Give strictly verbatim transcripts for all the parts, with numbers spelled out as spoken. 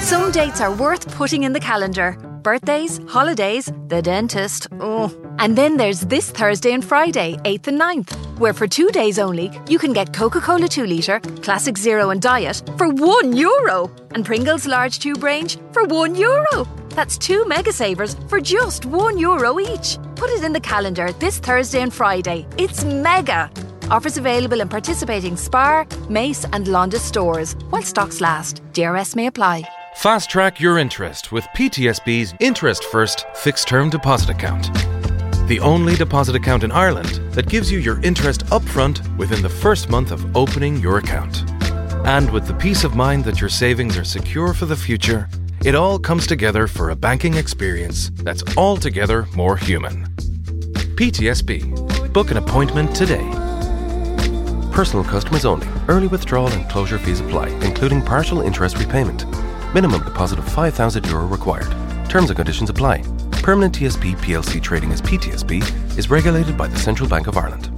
Some dates are worth putting in the calendar. Birthdays, holidays, the dentist, oh. And then there's this Thursday and Friday, eighth and ninth, where for two days only, you can get Coca-Cola two litre, Classic Zero and Diet for one euro. And Pringles large tube range for one euro. That's two mega savers for just one euro each. Put it in the calendar this Thursday and Friday. It's mega. Offers available in participating Spar, Mace and Londis stores while stocks last. D R S may apply. Fast track your interest with P T S B's Interest First Fixed Term Deposit Account. The only deposit account in Ireland that gives you your interest upfront within the first month of opening your account. And with the peace of mind that your savings are secure for the future, it all comes together for a banking experience that's altogether more human. P T S B. Book an appointment today. Personal customers only. Early withdrawal and closure fees apply, including partial interest repayment. Minimum deposit of five thousand euro required. Terms and conditions apply. Permanent T S B P L C trading as P T S B is regulated by the Central Bank of Ireland.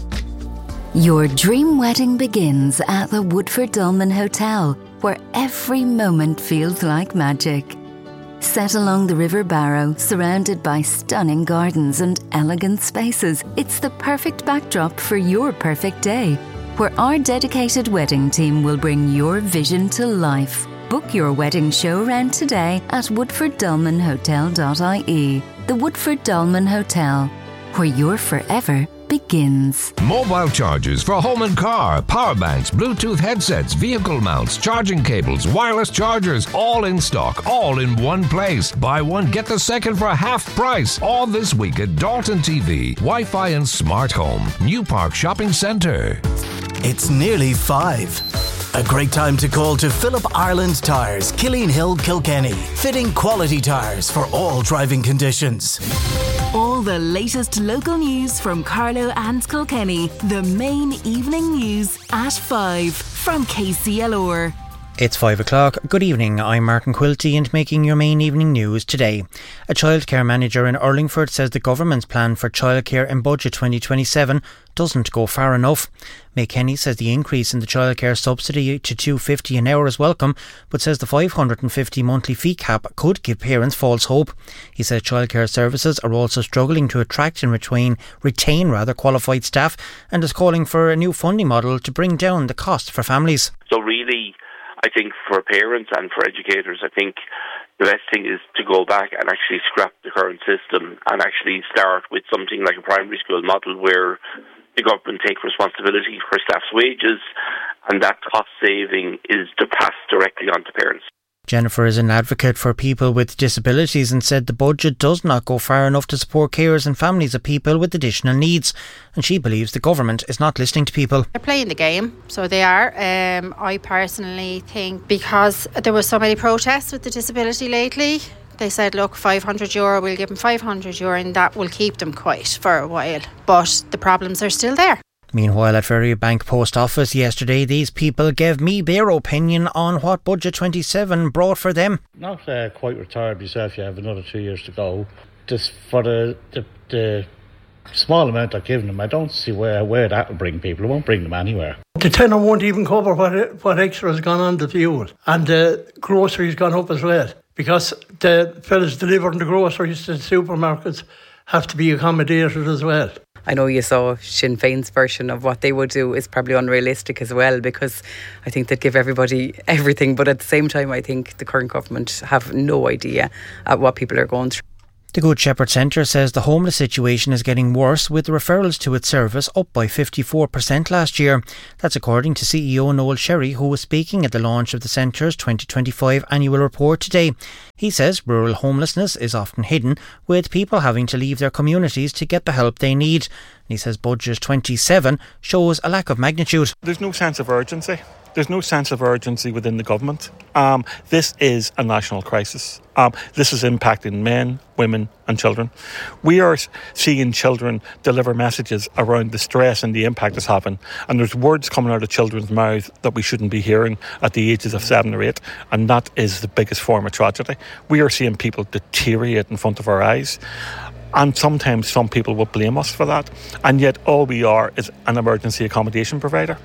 Your dream wedding begins at the Woodford Dolmen Hotel, where every moment feels like magic. Set along the River Barrow, surrounded by stunning gardens and elegant spaces, it's the perfect backdrop for your perfect day, where our dedicated wedding team will bring your vision to life. Book your wedding show round today at woodford dolmen hotel dot I E. The Woodford Dolmen Hotel, where your forever begins. Mobile chargers for home and car, power banks, Bluetooth headsets, vehicle mounts, charging cables, wireless chargers, all in stock, all in one place. Buy one, get the second for half price. All this week at Dalton T V, Wi-Fi and Smart Home, New Park Shopping Centre. It's nearly five. A great time to call to Philip Ireland Tyres, Killeen Hill, Kilkenny. Fitting quality tyres for all driving conditions. All the latest local news from Carlow and Kilkenny. The main evening news at five from K C L R. It's five o'clock. Good evening, I'm Martin Quilty and making your main evening news today. A childcare manager in Urlingford says the government's plan for childcare in budget twenty twenty-seven doesn't go far enough. May Kenny says the increase in the childcare subsidy to two dollars fifty an hour is welcome, but says the five hundred fifty monthly fee cap could give parents false hope. He says childcare services are also struggling to attract and retain, retain rather qualified staff, and is calling for a new funding model to bring down the cost for families. So really, I think for parents and for educators, I think the best thing is to go back and actually scrap the current system and actually start with something like a primary school model where the government take responsibility for staff's wages, and that cost saving is to pass directly on to parents. Jennifer is an advocate for people with disabilities and said the budget does not go far enough to support carers and families of people with additional needs, and she believes the government is not listening to people. They're playing the game, so they are. Um, I personally think because there were so many protests with the disability lately, they said, look, five hundred euro, we'll give them five hundred euro and that will keep them quiet for a while. But the problems are still there. Meanwhile, at Ferrybank Post Office yesterday, these people gave me their opinion on what Budget twenty-seven brought for them. Not uh, quite retired myself, you have another two years to go. Just for the, the, the small amount I've given them, I don't see where, where that will bring people. It won't bring them anywhere. The tenner won't even cover what, what extra has gone on the fuel. And the groceries gone up as well. Because the fellas delivering the groceries to the supermarkets have to be accommodated as well. I know you saw Sinn Féin's version of what they would do is probably unrealistic as well, because I think they'd give everybody everything, but at the same time I think the current government have no idea at what people are going through. The Good Shepherd Centre says the homeless situation is getting worse, with referrals to its service up by fifty-four percent last year. That's according to C E O Noel Sherry, who was speaking at the launch of the Centre's twenty twenty-five annual report today. He says rural homelessness is often hidden, with people having to leave their communities to get the help they need. And he says Budget twenty-seven shows a lack of magnitude. There's no sense of urgency. There's no sense of urgency within the government. Um, this is a national crisis. Um, this is impacting men, women and children. We are seeing children deliver messages around the stress and the impact it's having. And there's words coming out of children's mouths that we shouldn't be hearing at the ages of seven or eight. And that is the biggest form of tragedy. We are seeing people deteriorate in front of our eyes. And sometimes some people will blame us for that. And yet all we are is an emergency accommodation provider.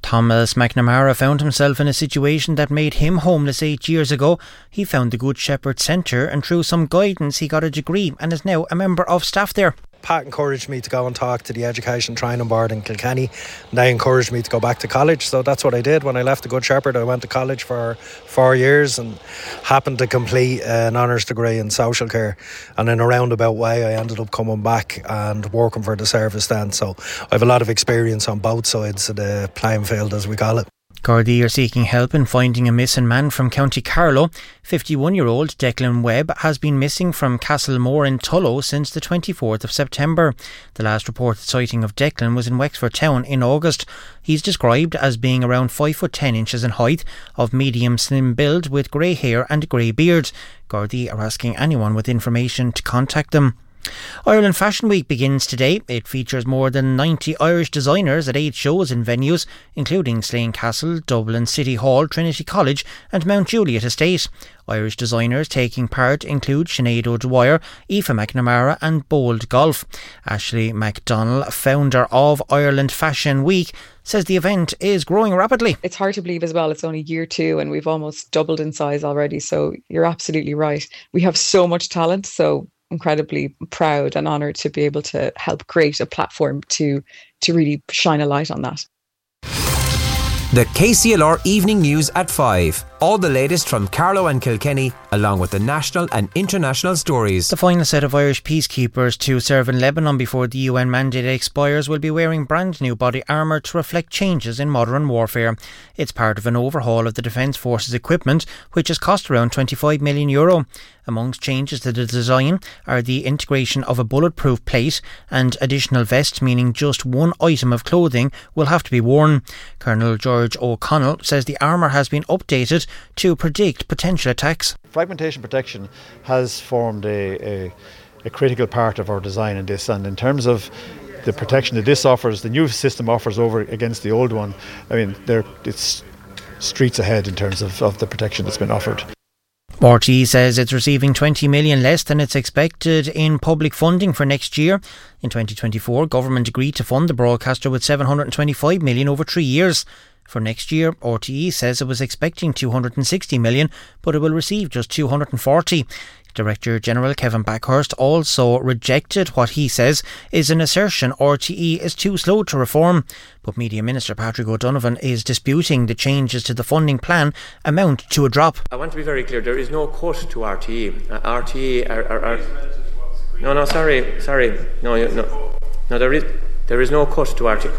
Thomas McNamara found himself in a situation that made him homeless eight years ago. He found the Good Shepherd Centre and through some guidance he got a degree and is now a member of staff there. Pat encouraged me to go and talk to the Education Training Board in Kilkenny, and they encouraged me to go back to college, so that's what I did. When I left the Good Shepherd, I went to college for four years and happened to complete an honours degree in social care, and in a roundabout way I ended up coming back and working for the service then, so I have a lot of experience on both sides of the playing field, as we call it. Gardaí are seeking help in finding a missing man from County Carlow. fifty-one-year-old Declan Webb has been missing from Castlemore in Tullow since the twenty-fourth of September. The last reported sighting of Declan was in Wexford Town in August. He's described as being around five foot ten inches in height, of medium slim build with grey hair and grey beard. Gardaí are asking anyone with information to contact them. Ireland Fashion Week begins today. It features more than ninety Irish designers at eight shows in venues, including Slane Castle, Dublin City Hall, Trinity College and Mount Juliet Estate. Irish designers taking part include Sinead O'Dwyer, Aoife McNamara and Bold Golf. Ashley MacDonnell, founder of Ireland Fashion Week, says the event is growing rapidly. It's hard to believe as well, it's only year two and we've almost doubled in size already, so you're absolutely right. We have so much talent, so incredibly proud and honoured to be able to help create a platform to to really shine a light on that. The K C L R Evening News at five. All the latest from Carlow and Kilkenny, along with the national and international stories. The final set of Irish peacekeepers to serve in Lebanon before the U N mandate expires will be wearing brand new body armour to reflect changes in modern warfare. It's part of an overhaul of the Defence Forces equipment, which has cost around twenty-five million euro. Amongst changes to the design are the integration of a bulletproof plate and additional vests, meaning just one item of clothing will have to be worn. Colonel George O'Connell says the armour has been updated to predict potential attacks. Fragmentation protection has formed a, a, a critical part of our design in this, and in terms of the protection that this offers, the new system offers over against the old one, I mean, it's streets ahead in terms of, of the protection that's been offered. R T E says it's receiving twenty million less than it's expected in public funding for next year. In twenty twenty-four, government agreed to fund the broadcaster with seven hundred twenty-five million over three years. For next year, R T E says it was expecting two hundred sixty million, but it will receive just two hundred forty. Director General Kevin Backhurst also rejected what he says is an assertion R T E is too slow to reform. But Media Minister Patrick O'Donovan is disputing the changes to the funding plan amount to a drop. I want to be very clear, there is no cut to R T E. Uh, R T E are, are, are no, no, sorry, sorry, no, no, no, there is there is no cut to R T E.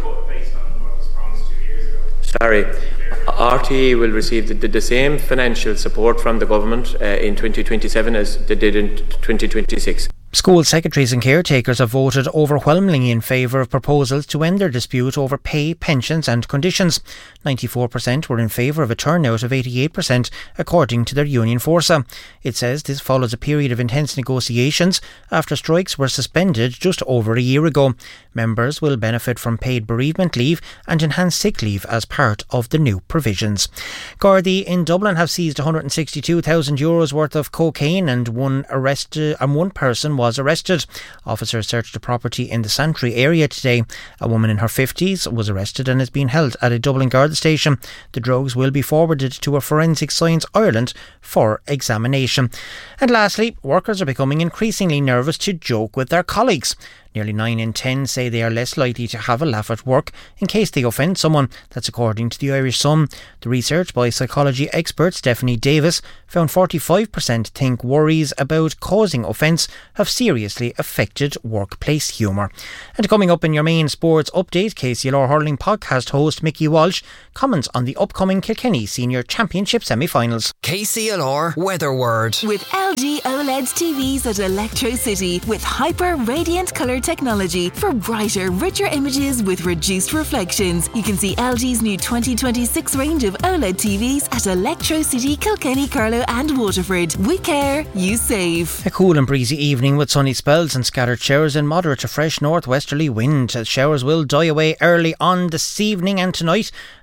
Sorry, R T E will receive the, the, the same financial support from the government uh, in twenty twenty-seven as they did in twenty twenty-six. School secretaries and caretakers have voted overwhelmingly in favour of proposals to end their dispute over pay, pensions and conditions. ninety-four percent were in favour of a turnout of eighty-eight percent, according to their union Forsa. It says this follows a period of intense negotiations after strikes were suspended just over a year ago. Members will benefit from paid bereavement leave and enhanced sick leave as part of the new provisions. Gardaí in Dublin have seized one hundred sixty-two thousand euros worth of cocaine and one arrested and one person was arrested. Officers searched a property in the Santry area today. A woman in her fifties was arrested and is being held at a Dublin Garda station. The drugs will be forwarded to a Forensic Science Ireland for examination. And lastly, workers are becoming increasingly nervous to joke with their colleagues. Nearly nine in ten say they are less likely to have a laugh at work in case they offend someone. That's according to the Irish Sun. The research by psychology expert Stephanie Davis found forty-five percent think worries about causing offence have seriously affected workplace humour. And coming up in your main sports update, K C L R hurling podcast host Mickey Walsh comments on the upcoming Kilkenny Senior Championship semi-finals. K C L R Weather Word. With L G OLED T Vs at Electro City with hyper radiant colour technology for brighter, richer images with reduced reflections. You can see L G's new twenty twenty-six range of OLED T Vs at Electro City, Kilkenny, Carlow and Waterford. We care, you save. A cool and breezy evening with sunny spells and scattered showers and moderate to fresh northwesterly wind. Showers will die away early on this evening and tonight,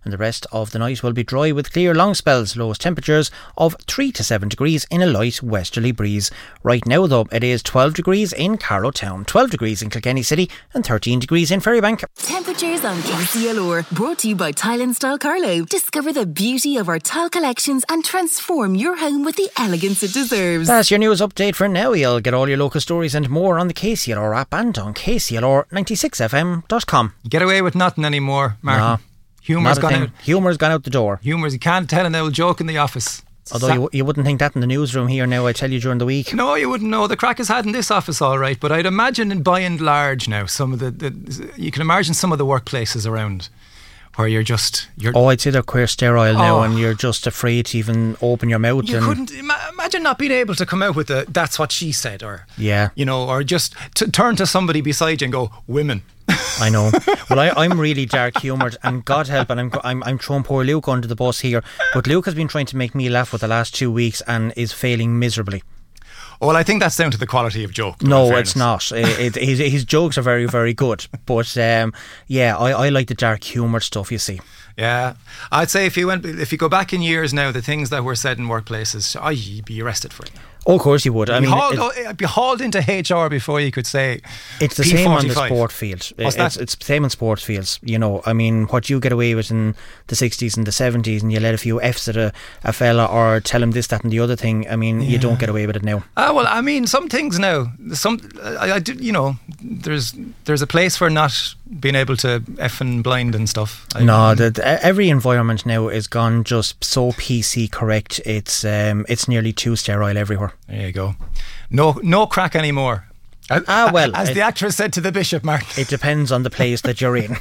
and the rest of the night will be dry with clear long spells. Lowest temperatures of three to seven degrees in a light westerly breeze. Right now though, it is twelve degrees in Carlow Town, twelve degrees in Kilkenny City and thirteen degrees in Ferrybank. Temperatures on K C L R, brought to you by Tile and Style Carlow. Discover the beauty of our tile collections and transform your home with the elegance it deserves. That's your news update for now. You'll get all your local stories and more on the K C L R app and on K C L R ninety-six F M dot com. You get away with nothing anymore, Martin. Nah, Humour's gone out. Humour's gone out the door. Humour's, you can't tell an old joke in the office. Although you, you wouldn't think that in the newsroom here now, I tell you, during the week. No, you wouldn't know. The crack is had in this office all right, but I'd imagine in by and large now, some of the, the you can imagine some of the workplaces around where you're just... You're, oh, I'd say they're queer sterile now, Oh. and you're just afraid to even open your mouth. you and couldn't ima- imagine not being able to come out with the that's what she said, or Yeah. you know, or just to turn to somebody beside you and go, women. I know. Well, I, I'm really dark humoured, and God help, and I'm, I'm I'm throwing poor Luke under the bus here. But Luke has been trying to make me laugh for the last two weeks and is failing miserably. Well, I think that's down to the quality of joke. though, No, in it's fairness. not. It, it, his, his jokes are very, very good. But um, yeah, I, I like the dark humoured stuff, you see. Yeah, I'd say if you went, if you go back in years now, the things that were said in workplaces, oh, you'd be arrested for it. Oh, of course you would. I You'd be mean, hauled, it- oh, it'd be hauled into H R before you could say It's the P same on the forty-five. sport field. What's it's, that? it's the same on sports fields. You know, I mean, what you get away with in the sixties and the seventies, and you let a few F's at a, a fella or tell him this, that, and the other thing. I mean, you don't get away with it now. Ah, well, I mean, some things now. Some, I, I do, you know, there's there's a place for not being able to F and blind and stuff. I, No, the, the, every environment now is gone just so P C correct. It's um, it's nearly too sterile everywhere. There you go. No, no crack anymore. Ah, well, as it- the actress said to the bishop, Mark. It depends on the place that you're in.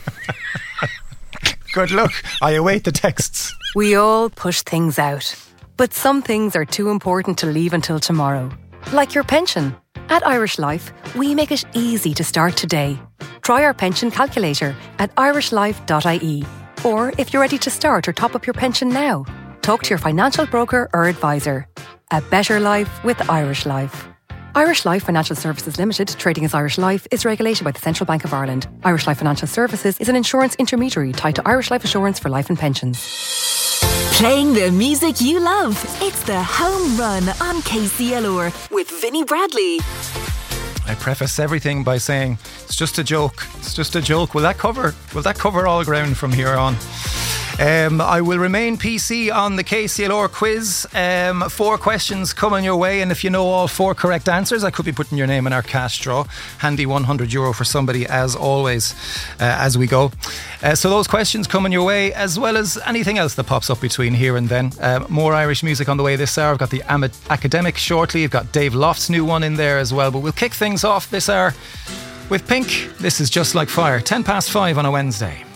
Good luck. I await the texts. We all push things out, but some things are too important to leave until tomorrow. Like your pension. At Irish Life, we make it easy to start today. Try our pension calculator at irish life dot I E. Or if you're ready to start or top up your pension now, talk to your financial broker or advisor. A better life with Irish Life. Irish Life Financial Services Limited, trading as Irish Life, is regulated by the Central Bank of Ireland. Irish Life Financial Services is an insurance intermediary tied to Irish Life Assurance for life and pensions. Playing the music you love. It's the Home Run on K C L R with Vinnie Bradley. I preface everything by saying it's just a joke. It's just a joke. Will that cover? Will that cover all ground from here on? Um, I will remain P C on the K C L R quiz. Um, four questions coming your way, and if you know all four correct answers, I could be putting your name in our cash draw. Handy one hundred euro for somebody, as always, uh, as we go. Uh, so those questions coming your way, as well as anything else that pops up between here and then. Um, more Irish music on the way this hour. I've got the Am- Academic shortly. I've got Dave Loft's new one in there as well. But we'll kick things off this hour with Pink. This is Just Like Fire. Ten past five on a Wednesday.